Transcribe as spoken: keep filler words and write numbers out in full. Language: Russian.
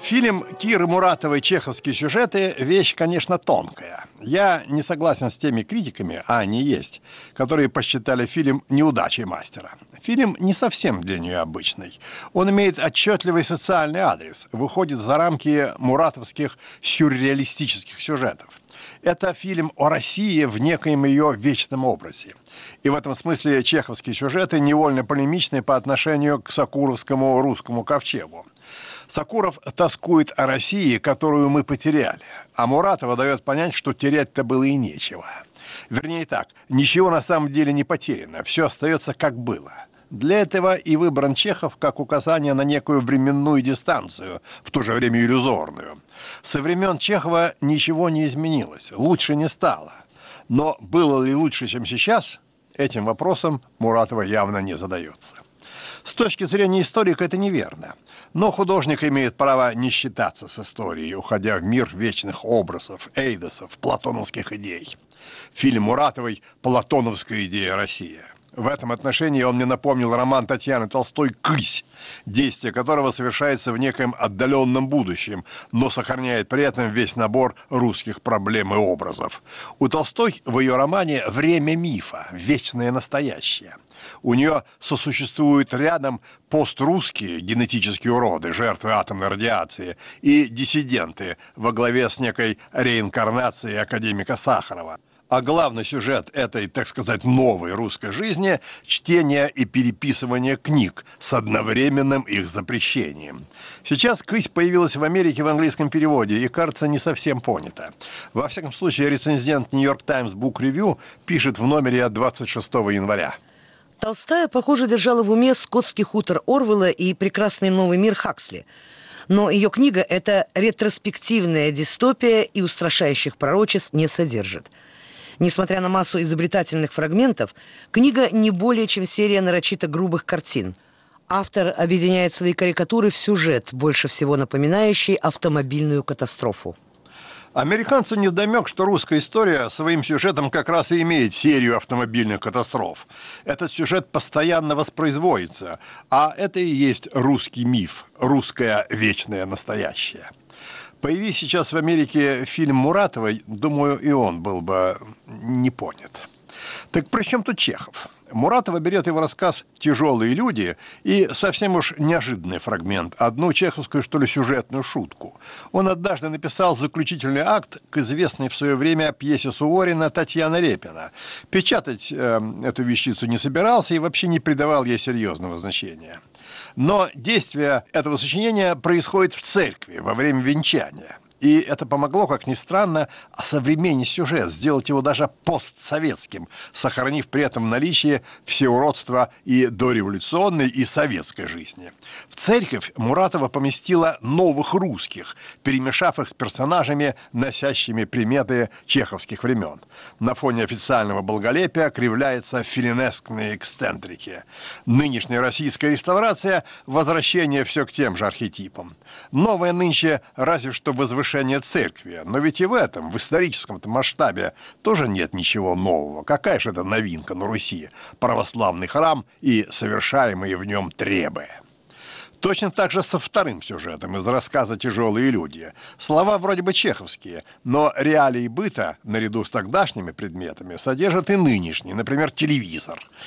Фильм Киры Муратовой «Чеховские сюжеты» – вещь, конечно, тонкая. Я не согласен с теми критиками, а они есть, которые посчитали фильм неудачей мастера. Фильм не совсем для нее обычный. Он имеет отчетливый социальный адрес, выходит за рамки муратовских сюрреалистических сюжетов. Это фильм о России в некоем ее вечном образе. И в этом смысле чеховские сюжеты невольно полемичны по отношению к сокуровскому русскому ковчегу. Сокуров тоскует о России, которую мы потеряли, а Муратова дает понять, что терять-то было и нечего. Вернее так, ничего на самом деле не потеряно, все остается как было. Для этого и выбран Чехов как указание на некую временную дистанцию, в то же время иллюзорную. Со времен Чехова ничего не изменилось, лучше не стало. Но было ли лучше, чем сейчас, этим вопросом Муратова явно не задается. С точки зрения историка это неверно. Но художник имеет право не считаться с историей, уходя в мир вечных образов, эйдосов, платоновских идей. Фильм Муратовой «Платоновская идея Россия». В этом отношении он мне напомнил роман Татьяны Толстой «Кысь», действие которого совершается в некоем отдаленном будущем, но сохраняет при этом весь набор русских проблем и образов. У Толстой в ее романе время мифа, вечное настоящее. У нее сосуществуют рядом пострусские генетические уроды, жертвы атомной радиации, и диссиденты во главе с некой реинкарнацией академика Сахарова. А главный сюжет этой, так сказать, новой русской жизни – чтение и переписывание книг с одновременным их запрещением. Сейчас «Кысь» появилась в Америке в английском переводе и, кажется, не совсем понята. Во всяком случае, рецензент «Нью-Йорк Таймс Бук Ревью» пишет в номере от двадцать шестого января. Толстая, похоже, держала в уме «Скотский хутор» Орвелла и «Прекрасный новый мир» Хаксли. Но ее книга – это ретроспективная дистопия и устрашающих пророчеств не содержит. Несмотря на массу изобретательных фрагментов, книга не более чем серия нарочито грубых картин. Автор объединяет свои карикатуры в сюжет, больше всего напоминающий автомобильную катастрофу. Американцу невдомек, что русская история своим сюжетом как раз и имеет серию автомобильных катастроф. Этот сюжет постоянно воспроизводится, а это и есть русский миф, русское вечное настоящее. Появись сейчас в Америке фильм Муратовой, думаю, и он был бы не понят. Так при чем тут Чехов? Муратова берет его рассказ «Тяжелые люди» и совсем уж неожиданный фрагмент, одну чеховскую, что ли, сюжетную шутку. Он однажды написал заключительный акт к известной в свое время пьесе Суворина «Татьяна Репина». Печатать э, эту вещицу не собирался и вообще не придавал ей серьезного значения. Но действие этого сочинения происходит в церкви во время венчания. И это помогло, как ни странно, осовременить сюжет, сделать его даже постсоветским, сохранив при этом в наличии все уродства и дореволюционной, и советской жизни. В церковь Муратова поместила новых русских, перемешав их с персонажами, носящими приметы чеховских времен. На фоне официального благолепия кривляются филинескные эксцентрики. Нынешняя российская реставрация – возвращение все к тем же архетипам. Новое нынче разве что возвышение церкви, но ведь и в этом, в историческом-то масштабе, тоже нет ничего нового. Какая же это новинка на Руси? Православный храм и совершаемые в нем требы. Точно так же со вторым сюжетом из рассказа «Тяжелые люди». Слова вроде бы чеховские, но реалии быта, наряду с тогдашними предметами, содержат и нынешний, например, телевизор.